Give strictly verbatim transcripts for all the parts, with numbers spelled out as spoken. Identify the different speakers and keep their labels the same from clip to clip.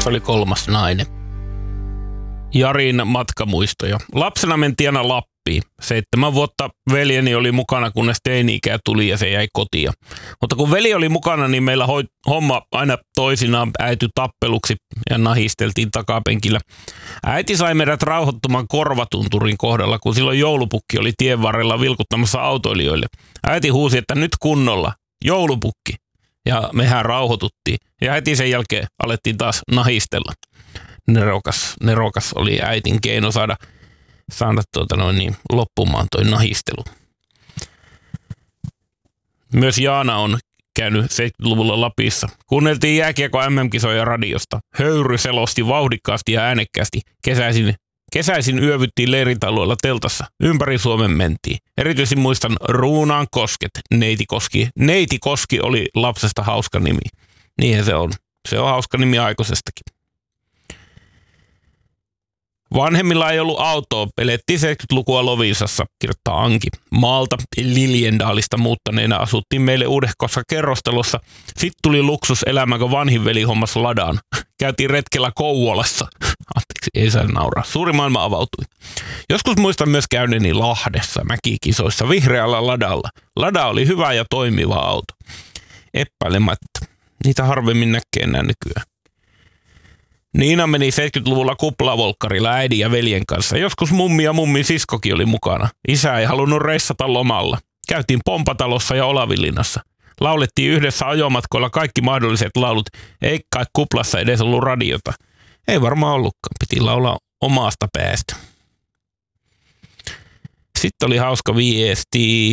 Speaker 1: Tässä oli kolmas nainen. Jarin matkamuistoja. Lapsena mentiin aina Lappiin. Seitsemän vuotta veljeni oli mukana, kunnes teini-ikää tuli ja se jäi kotiin. Mutta kun veli oli mukana, niin meillä hoi- homma aina toisinaan äity tappeluksi ja nahisteltiin takapenkillä. Äiti sai meidät rauhoittumaan Korvatunturin kohdalla, kun silloin joulupukki oli tien varrella vilkuttamassa autoilijoille. Äiti huusi, että nyt kunnolla, joulupukki. Ja mehän rauhoituttiin. Ja heti sen jälkeen alettiin taas nahistella. Nerokas, nerokas oli äitin keino saada, saada tuota noin niin, loppumaan toi nahistelu. Myös Jaana on käynyt seitsemänkymmentäluvulla Lapissa. Kuunneltiin jääkiekko M M-kisoja radiosta. Höyry selosti vauhdikkaasti ja äänekkäästi. Kesäisin, kesäisin yövyttiin leiritalueella teltassa. Ympäri Suomen mentiin. Erityisesti muistan Ruunaan kosket. Neiti Koski. Neiti Koski oli lapsesta hauska nimi. Niinhän se on. Se on hauska nimi aikuisestakin. Vanhemmilla ei ollut autoa, elettiin seitsemänkymmentälukua Loviisassa, kirjoittaa Anki. Maalta Liljendaalista muuttaneena asuttiin meille uudehkossa kerrostalossa. Sitten tuli luksuselämä, kun vanhin veli hommas ladan. Käytiin retkellä Kouvolassa. Anteeksi, ei saa nauraa. Suuri maailma avautui. Joskus muistan myös käyneeni Lahdessa mäkikisoissa vihreällä ladalla. Lada oli hyvä ja toimiva auto. Epäilemättä. Niitä harvemmin näkee enää nykyään. Niina meni seitsemänkymmentäluvulla kuplavolkkarilla äidin ja veljen kanssa. Joskus mummi ja mummin siskokin oli mukana. Isä ei halunnut reissata lomalla. Käytiin Pompatalossa ja Olavinlinnassa. Laulettiin yhdessä ajomatkoilla kaikki mahdolliset laulut. Ei kai kuplassa edes ollut radiota. Ei varmaan ollutkaan. Piti laulaa omasta päästä. Sitten oli hauska viesti.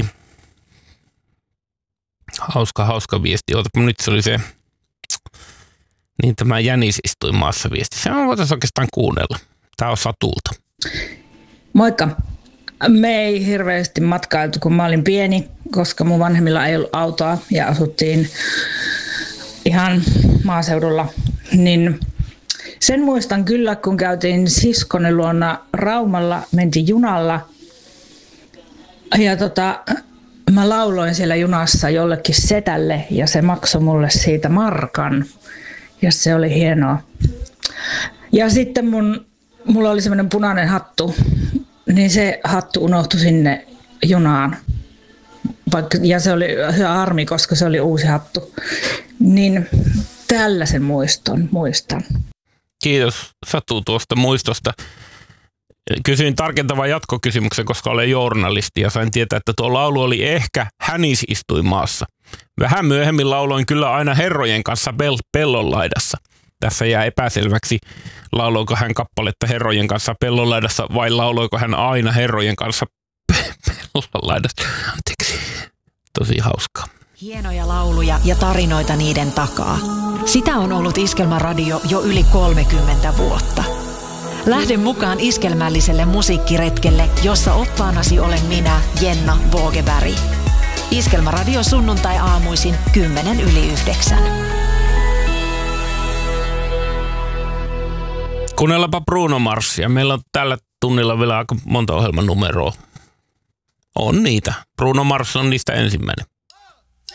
Speaker 1: Hauska, hauska viesti. Ootapa nyt se oli se... Niin tämä Jänis istui maassa viesti. Se on voitaisiin oikeastaan kuunnella. Tämä on Satulta.
Speaker 2: Moikka. Me ei hirveästi matkailtu, kun mä olin pieni, koska mun vanhemmilla ei ollut autoa ja asuttiin ihan maaseudulla. Niin sen muistan kyllä, kun käytiin siskoni luona Raumalla, mentiin junalla. Ja tota, mä lauloin siellä junassa jollekin setälle ja se maksoi mulle siitä markan. Ja se oli hienoa. Ja sitten mun, mulla oli semmoinen punainen hattu, niin se hattu unohtui sinne junaan. Vaikka, ja se oli harmi, koska se oli uusi hattu. Niin tällaisen muiston muistan.
Speaker 1: Kiitos Satu tuosta muistosta. Kysyin tarkentavan jatkokysymyksen, koska olen journalisti ja sain tietää, että tuo laulu oli ehkä Hänis istui maassa. Vähän myöhemmin lauloin kyllä aina herrojen kanssa pel- pellonlaidassa. Tässä jää epäselväksi, lauloiko hän kappaletta herrojen kanssa pellonlaidassa vai lauloiko hän aina herrojen kanssa pe- pellonlaidassa. Anteeksi, tosi hauskaa.
Speaker 3: Hienoja lauluja ja tarinoita niiden takaa. Sitä on ollut Iskelmäradio jo yli kolmekymmentä vuotta. Lähde mukaan iskelmälliselle musiikkiretkelle, jossa oppaanasi olen minä, Jenna Vågeberg. Iskelmäradio sunnuntai aamuisin kymmenen yli yhdeksän.
Speaker 1: Kuunnellaanpa Bruno Marsia. Meillä on tällä tunnilla vielä aika monta ohjelman numeroa. On niitä. Bruno Mars on niistä ensimmäinen.